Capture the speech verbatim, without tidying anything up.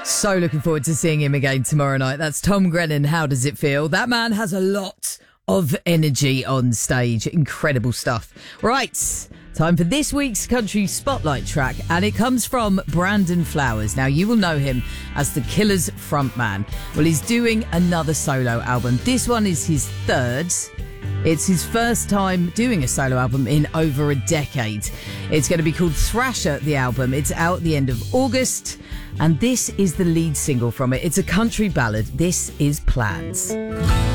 So looking forward to seeing him again tomorrow night. That's Tom Grennan. How does it feel? That man has a lot of energy on stage. Incredible stuff. Right, time for this week's Country Spotlight track, and it comes from Brandon Flowers. Now, you will know him as the Killers frontman. Well, he's doing another solo album. This one is his third. It's his first time doing a solo album in over a decade. It's going to be called Thrasher, the album. It's out at the end of August, and this is the lead single from it. It's a country ballad. This is Plans.